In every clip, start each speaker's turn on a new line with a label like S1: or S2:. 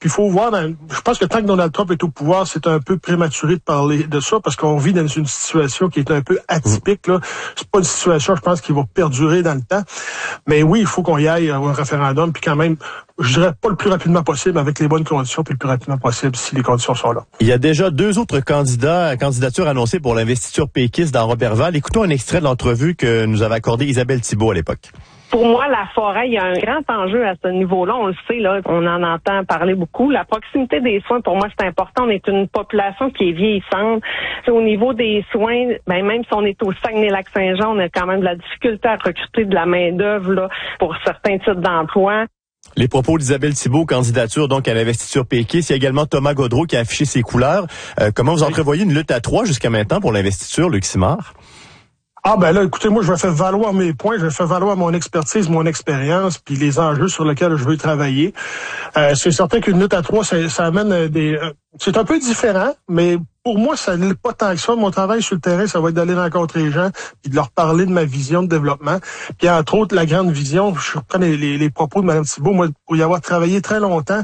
S1: il faut voir, je pense que tant que Donald Trump est au pouvoir, c'est un peu prématuré de parler de ça parce qu'on vit dans une situation qui est un peu atypique. Là. C'est pas une situation, je pense, qui va perdurer dans le temps. Mais oui, il faut qu'on y aille à un référendum, puis quand même, je dirais pas le plus rapidement possible, avec les bonnes conditions, puis le plus rapidement possible si les conditions sont là.
S2: Il y a déjà 2 autres candidatures annoncées pour l'investiture péquiste dans Roberval. Écoutons un extrait de l'entrevue que nous avait accordée Isabelle Thibault à l'époque.
S3: Pour moi, la forêt, il y a un grand enjeu à ce niveau-là. On le sait, là, on en entend parler beaucoup. La proximité des soins, pour moi, c'est important. On est une population qui est vieillissante. Au niveau des soins, même si on est au Saguenay-Lac-Saint-Jean, on a quand même de la difficulté à recruter de la main-d'œuvre là, pour certains types d'emplois.
S2: Les propos d'Isabelle Thibault, candidature donc à l'investiture péquiste. Il y a également Thomas Gaudreault qui a affiché ses couleurs. Comment vous entrevoyez une lutte à 3 jusqu'à maintenant pour l'investiture, Luc Simard?
S1: Ah ben là, écoutez, moi je vais faire valoir mes points, je vais faire valoir mon expertise, mon expérience, puis les enjeux sur lesquels je veux travailler. C'est certain qu'une lutte à 3, ça amène c'est un peu différent, mais pour moi, ça n'est pas tant que ça. Mon travail sur le terrain, ça va être d'aller rencontrer les gens, puis de leur parler de ma vision de développement. Puis entre autres, la grande vision, je reprends les propos de Mme Thibault, moi, pour y avoir travaillé très longtemps,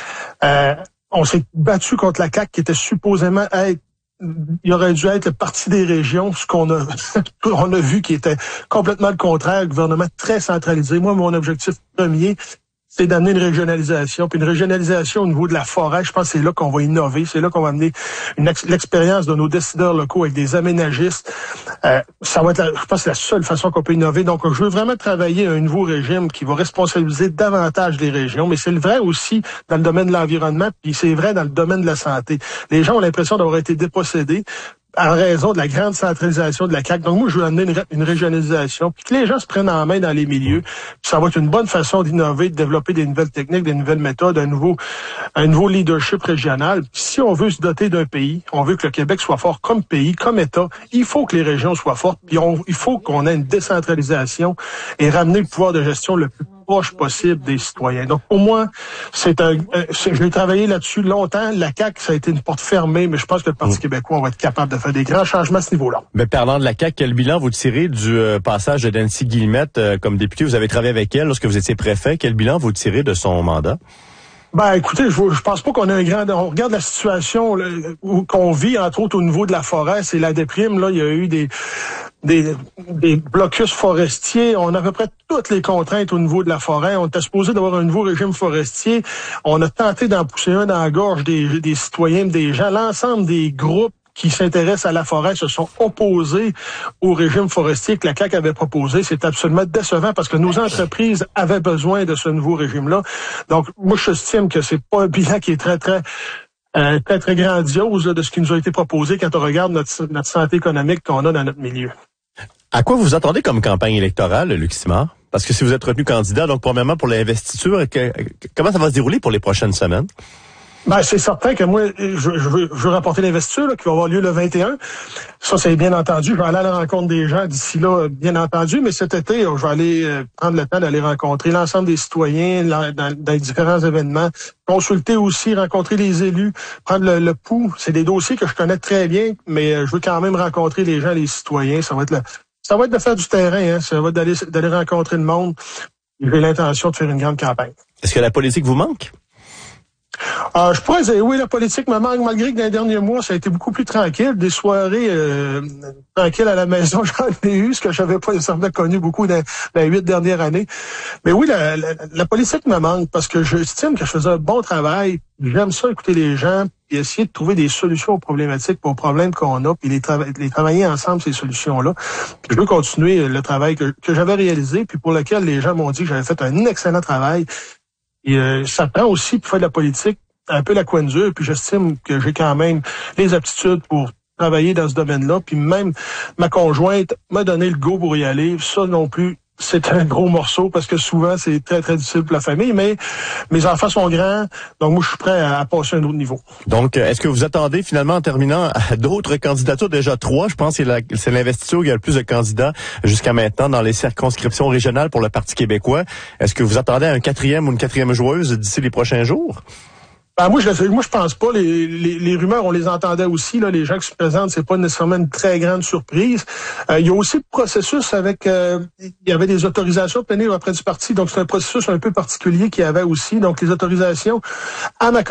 S1: on s'est battu contre la CAQ qui était supposément être il aurait dû être le parti des régions, ce qu'on a, on a vu qui était complètement le contraire, un gouvernement très centralisé. Moi, mon objectif premier, c'est d'amener une régionalisation. Puis une régionalisation au niveau de la forêt, je pense que c'est là qu'on va innover, c'est là qu'on va amener l'expérience de nos décideurs locaux avec des aménagistes. Ça va être, je pense, la seule façon qu'on peut innover. Donc, je veux vraiment travailler un nouveau régime qui va responsabiliser davantage les régions. Mais c'est vrai aussi dans le domaine de l'environnement, puis c'est vrai dans le domaine de la santé. Les gens ont l'impression d'avoir été dépossédés en raison de la grande centralisation de la CAQ. Donc moi, je veux amener une régionalisation, puis que les gens se prennent en main dans les milieux. Puis ça va être une bonne façon d'innover, de développer des nouvelles techniques, des nouvelles méthodes, un nouveau leadership régional. Puis si on veut se doter d'un pays, on veut que le Québec soit fort comme pays, comme État, il faut que les régions soient fortes, puis il faut qu'on ait une décentralisation et ramener le pouvoir de gestion le plus proche possible des citoyens. Donc, pour moi, j'ai travaillé là-dessus longtemps. La CAQ, ça a été une porte fermée, mais je pense que le Parti québécois, on va être capable de faire des grands changements à ce niveau-là.
S2: Mais parlant de la CAQ, quel bilan vous tirez du passage de Nancy Guillemette comme députée? Vous avez travaillé avec elle lorsque vous étiez préfet. Quel bilan vous tirez de son mandat?
S1: Ben, écoutez, je pense pas qu'on a on regarde la situation qu'on vit, entre autres, au niveau de la forêt, c'est la déprime. Là, il y a eu des blocus forestiers. On a à peu près toutes les contraintes au niveau de la forêt. On était supposé d'avoir un nouveau régime forestier. On a tenté d'en pousser un dans la gorge des citoyens, des gens. L'ensemble des groupes qui s'intéressent à la forêt se sont opposés au régime forestier que la CAQ avait proposé. C'est absolument décevant parce que nos entreprises avaient besoin de ce nouveau régime-là. Donc, moi, j'estime que c'est pas un bilan qui est très grandiose là, de ce qui nous a été proposé quand on regarde notre santé économique qu'on a dans notre milieu.
S2: À quoi vous vous attendez comme campagne électorale, Luc Simard? Parce que si vous êtes retenu candidat, donc premièrement pour l'investiture, comment ça va se dérouler pour les prochaines semaines?
S1: Ben, c'est certain que moi, je veux remporter l'investiture qui va avoir lieu le 21. Ça, c'est bien entendu. Je vais aller à la rencontre des gens d'ici là, bien entendu. Mais cet été, je vais aller prendre le temps d'aller rencontrer l'ensemble des citoyens dans les différents événements, consulter aussi, rencontrer les élus, prendre le pouls. C'est des dossiers que je connais très bien, mais je veux quand même rencontrer les gens, les citoyens. Ça va être de faire du terrain, hein. Ça va être d'aller rencontrer le monde. J'ai l'intention de faire une grande campagne.
S2: Est-ce que la politique vous manque?
S1: Je pourrais dire, oui, la politique me manque, malgré que dans les derniers mois, ça a été beaucoup plus tranquille. Des soirées tranquilles à la maison, j'en ai eu, ce que j'avais pas nécessairement connu beaucoup dans les 8 dernières années. Mais oui, la politique me manque parce que j'estime que je faisais un bon travail. J'aime ça, écouter les gens, puis essayer de trouver des solutions aux problématiques, aux problèmes qu'on a, puis les travailler ensemble, ces solutions-là. Puis je veux continuer le travail que j'avais réalisé, puis pour lequel les gens m'ont dit que j'avais fait un excellent travail. Et ça prend aussi, pour faire de la politique, un peu la coin dure, puis j'estime que j'ai quand même les aptitudes pour travailler dans ce domaine-là, puis même ma conjointe m'a donné le go pour y aller. Ça non plus, c'est un gros morceau, parce que souvent, c'est très, très difficile pour la famille, mais mes enfants sont grands, donc moi, je suis prêt à passer à un autre niveau.
S2: Donc, est-ce que vous attendez, finalement, en terminant, à d'autres candidatures, déjà 3, je pense que c'est l'investiture où il y a le plus de candidats jusqu'à maintenant dans les circonscriptions régionales pour le Parti québécois. Est-ce que vous attendez un 4e ou une 4e joueuse d'ici les prochains jours?
S1: Ben moi je pense pas. Les rumeurs, on les entendait aussi. Là, les gens qui se présentent, c'est pas nécessairement une très grande surprise. Il y a aussi le processus avec. Il y avait des autorisations obtenues auprès du parti, donc c'est un processus un peu particulier qu'il y avait aussi. Donc les autorisations à ma